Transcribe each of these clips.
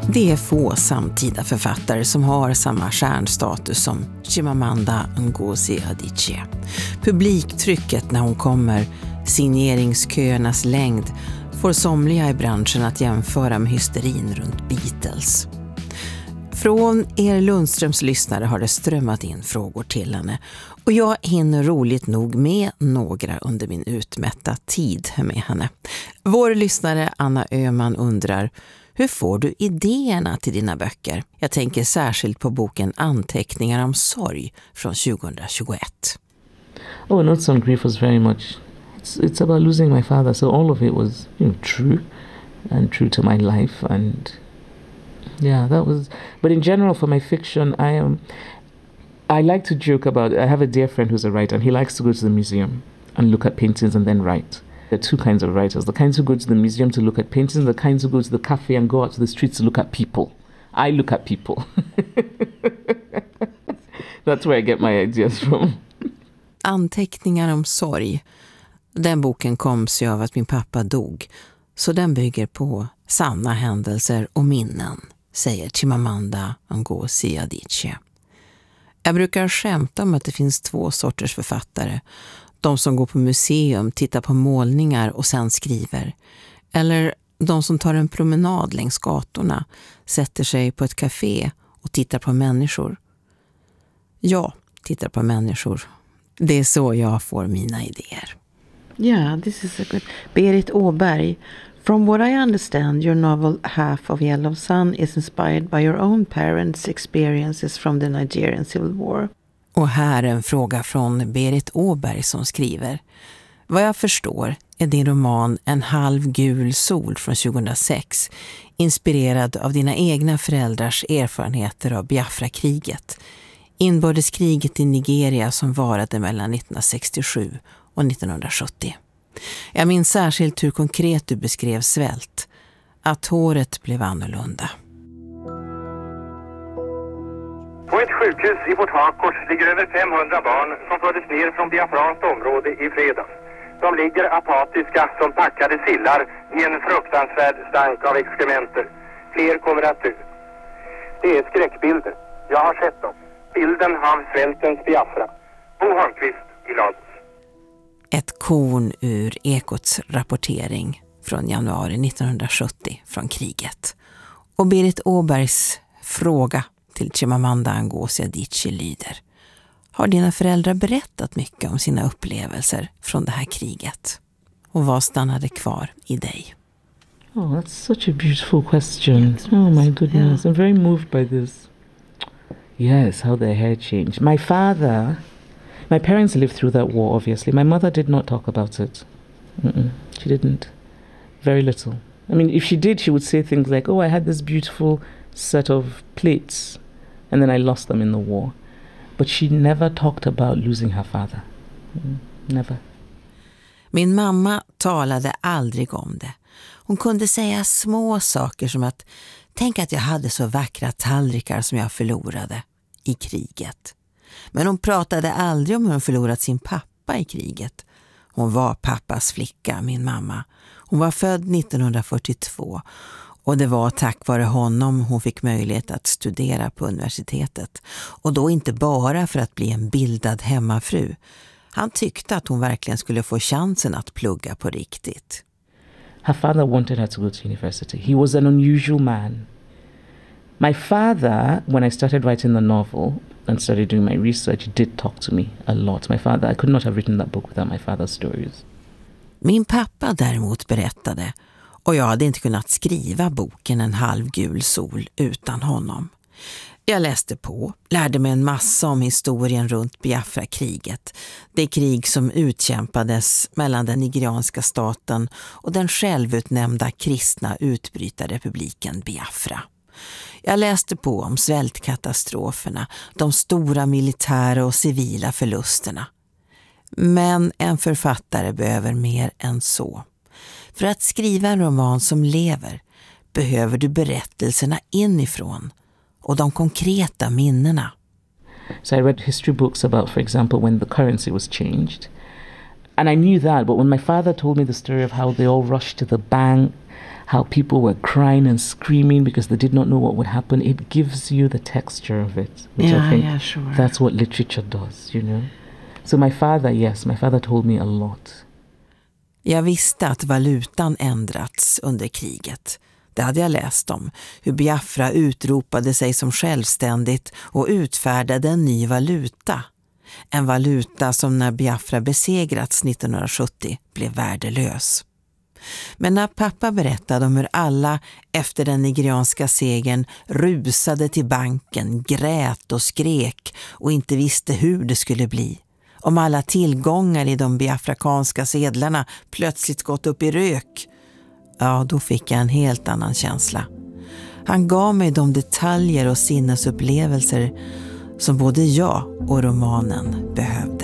Det är få samtida författare som har samma stjärnstatus som Chimamanda Ngozi Adichie. Publiktrycket när hon kommer, signeringsköernas längd, får somliga i branschen att jämföra med hysterin runt Beatles. Från er Lundströms lyssnare har det strömmat in frågor till henne och jag hinner roligt nog med några under min utmätta tid med henne. Vår lyssnare Anna Öhman undrar: hur får du idéerna till dina böcker? Jag tänker särskilt på boken Anteckningar om sorg från 2021. Oh, Notes on Grief was very much, it's about losing my father, so all of it was, true and true to my life, and yeah, that was. But in general, for my fiction, I like to joke about. I have a dear friend who's a writer, and he likes to go to the museum and look at paintings and then write. There are two kinds of writers: the kinds who go to the museum to look at paintings, the kinds who go to the cafe and go out to the streets to look at people. I look at people. That's where I get my ideas from. Anteckningar om sorg. Den boken kom sig av att min pappa dog, så den bygger på sanna händelser och minnen, säger Chimamanda Ngozi Adichie. Jag brukar skämta om att det finns två sorters författare. De som går på museum, tittar på målningar och sen skriver. Eller de som tar en promenad längs gatorna, sätter sig på ett café och tittar på människor. Jag tittar på människor. Det är så jag får mina idéer. Yeah, this is a good... Berit Åberg. From what I understand, your novel Half of Yellow Sun is inspired by your own parents' experiences from the Nigerian Civil War. Och här en fråga från Berit Åberg som skriver: vad jag förstår är din roman En halv gul sol från 2006 inspirerad av dina egna föräldrars erfarenheter av Biafra-kriget, inbördeskriget i Nigeria som varade mellan 1967 och 1970. Jag minns särskilt hur konkret du beskrev svält, att håret blev annorlunda. På ett sjukhus i Port Harcourt ligger över 500 barn som fördes ner från biafranskt område i fredags. De ligger apatiska som packade sillar i en fruktansvärd stank av exkrementer. Fler kommer att dö. Det är skräckbilder. Jag har sett dem. Bilden av svältens Biafra. Bo Holmqvist i Lagos. Ett korn ur Ekots rapportering från januari 1970 från kriget. Och Berit Åbergs fråga till Chimamanda Ngozi Adichie lyder: har dina föräldrar berättat mycket om sina upplevelser från det här kriget? Och vad stannade kvar i dig? Oh, that's such a beautiful question. Oh my goodness, I'm very moved by this. Yes, how their hair changed. My parents lived through that war, obviously. My mother did not talk about it. She didn't. Very little. I mean, if she did, she would say things like, oh, I had this beautiful set of plates, and then I lost them in the war. But she never talked about losing her father. Never. Min mamma talade aldrig om det. Hon kunde säga små saker som att tänk att jag hade så vackra tallrikar som jag förlorade i kriget. Men hon pratade aldrig om hur hon förlorat sin pappa i kriget. Hon var pappas flicka, min mamma. Hon var född 1942 och det var tack vare honom hon fick möjlighet att studera på universitetet. Och då inte bara för att bli en bildad hemmafru. Han tyckte att hon verkligen skulle få chansen att plugga på riktigt. Her father wanted her to go to university. He was an unusual man. My father, when I started writing the novel and started doing my research, did talk to me a lot. My father, I could not have written that book without my father's stories. Min pappa däremot berättade, och jag hade inte kunnat skriva boken En halv gul sol utan honom. Jag läste på, lärde mig en massa om historien runt Biafra-kriget. Det krig som utkämpades mellan den nigerianska staten och den självutnämnda kristna utbrytarrepubliken Biafra. Jag läste på om svältkatastroferna, de stora militära och civila förlusterna. Men en författare behöver mer än så. För att skriva en roman som lever behöver du berättelserna inifrån och de konkreta minnena. So I read history books about, for example, when the currency was changed. And I knew that, but when my father told me the story of how they all rushed to the bank, how people were crying and screaming because they did not know what would happen. It gives you the texture of it, which I think sure. that's what literature does, you know. So my father told me a lot. Jag visste att valutan ändrats under kriget. Det hade jag läst om, hur Biafra utropade sig som självständigt och utfärdade en ny valuta. En valuta som när Biafra besegrats 1970 blev värdelös. Men när pappa berättade om hur alla efter den nigerianska segern rusade till banken, grät och skrek och inte visste hur det skulle bli. Om alla tillgångar i de biafrakanska sedlarna plötsligt gått upp i rök. Ja, då fick jag en helt annan känsla. Han gav mig de detaljer och sinnesupplevelser som både jag och romanen behövde.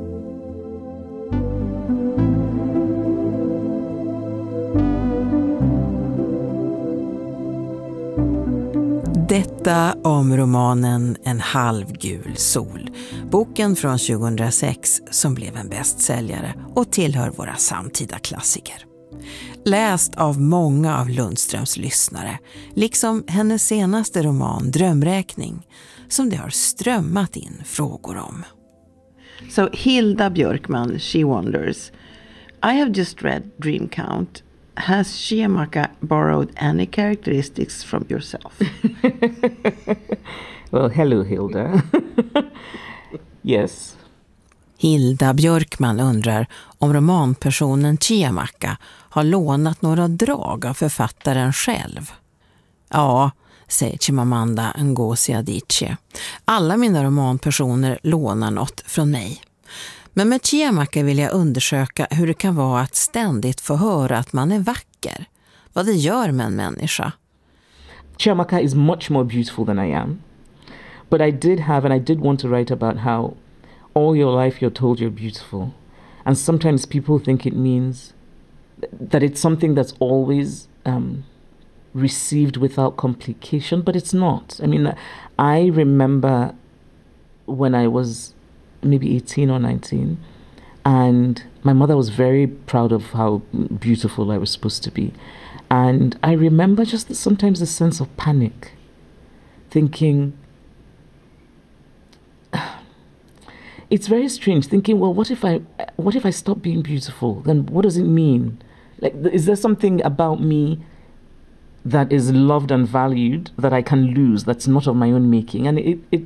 Detta om romanen En halvgul sol, boken från 2006 som blev en bästsäljare och tillhör våra samtida klassiker. Läst av många av Lundströms lyssnare, liksom hennes senaste roman Drömräkning, som det har strömmat in frågor om. So Hilda Björkman, she wonders, I have just read Dream Count. Has Chiamaka borrowed any characteristics from yourself? Well, hello Hilda. Yes. Hilda Björkman undrar om romanpersonen Chiamaka har lånat några drag av författaren själv. Ja, säger Chimamanda Ngozi Adichie. Alla mina romanpersoner lånar något från mig. Men med Chiamaka vill jag undersöka hur det kan vara att ständigt få höra att man är vacker. Vad det gör med en människa. Chiamaka is much more beautiful than I am. But I did want to write about how all your life you're told you're beautiful. And sometimes people think it means that it's something that's always received without complication, but it's not. I mean, I remember when I was maybe 18 or 19, and my mother was very proud of how beautiful I was supposed to be. And I remember just sometimes a sense of panic, thinking, it's very strange, thinking, well, what if I stop being beautiful? Then what does it mean? Like, is there something about me that is loved and valued that I can lose, that's not of my own making? And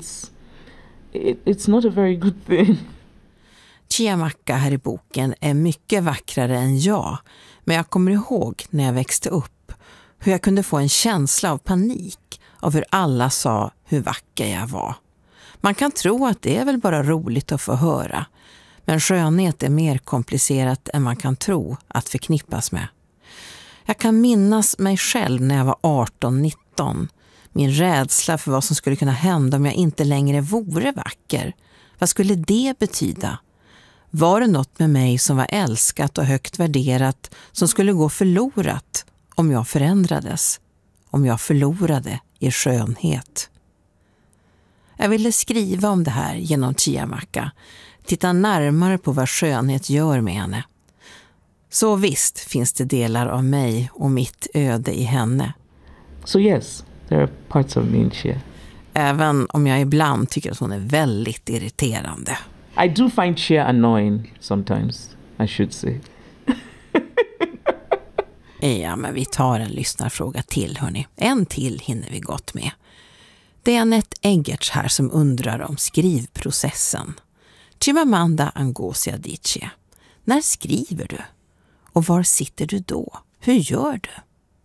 it's not a very good thing. Chiamaka här i boken är mycket vackrare än jag, men jag kommer ihåg när jag växte upp hur jag kunde få en känsla av panik av hur alla sa hur vacker jag var. Man kan tro att det är väl bara roligt att få höra, men skönhet är mer komplicerat än man kan tro att förknippas med. Jag kan minnas mig själv när jag var 18-19. Min rädsla för vad som skulle kunna hända om jag inte längre vore vacker. Vad skulle det betyda? Var det något med mig som var älskat och högt värderat som skulle gå förlorat om jag förändrades? Om jag förlorade i skönhet? Jag ville skriva om det här genom Chiamaka. Titta närmare på vad skönhet gör med henne. Så visst finns det delar av mig och mitt öde i henne. So yes, there are parts of me in Chia. Även om jag ibland tycker att hon är väldigt irriterande. I do find Chia annoying sometimes, I should say. Ja, men vi tar en lyssnarfråga till, hörni. En till hinner vi gott med. Det är Annette Eggerts här som undrar om skrivprocessen. Chimamanda Ngozi Adichie. När skriver du? Och var sitter du då? Hur gör du?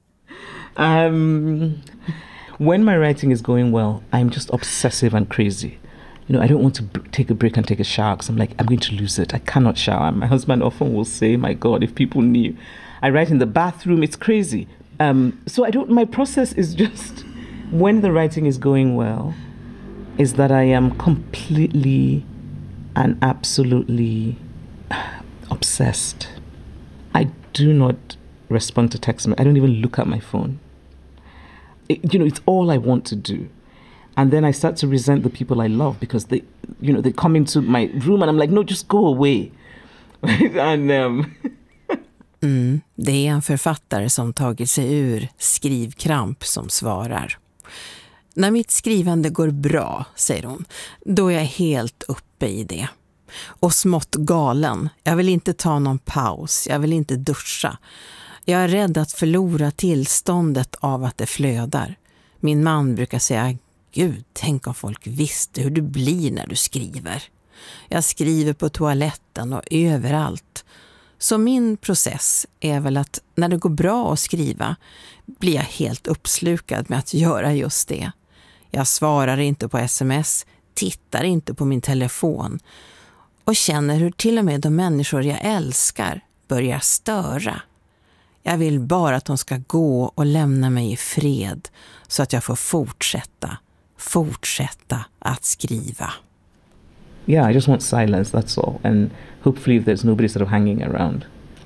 When my writing is going well, I'm just obsessive and crazy. You know, I don't want to take a break and take a shower because I'm like, I'm going to lose it. I cannot shower. My husband often will say, my God, if people knew. I write in the bathroom, it's crazy. My process is just, when the writing is going well, is that I am completely and absolutely obsessed. I do not respond to text messages. I don't even look at my phone. It's all I want to do. And then I start to resent the people I love because they come into my room and I'm like, no, just go away. And Det är en författare som tagit sig ur skrivkramp som svarar. När mitt skrivande går bra, säger hon, då är jag helt uppe i det. Och smått galen. Jag vill inte ta någon paus. Jag vill inte duscha. Jag är rädd att förlora tillståndet av att det flödar. Min man brukar säga, Gud, tänk om folk visste hur du blir när du skriver. Jag skriver på toaletten och överallt. Så min process är väl att när det går bra att skriva blir jag helt uppslukad med att göra just det. Jag svarar inte på sms, tittar inte på min telefon och känner hur till och med de människor jag älskar börjar störa. Jag vill bara att de ska gå och lämna mig i fred så att jag får fortsätta att skriva. Yeah, I just want silence, that's all. And hopefully there's nobody sort of hanging around.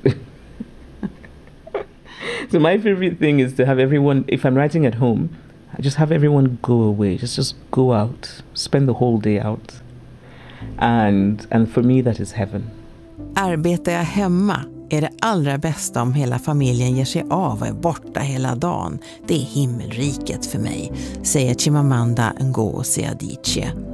So my favorite thing is to have everyone, if I'm writing at home, I just have everyone go away. Just go out. Spend the whole day out. And for me that is heaven. Arbetar jag hemma är det allra bästa om hela familjen ger sig av och är borta hela dagen. Det är himmelriket för mig, säger Chimamanda Ngozi Adichie.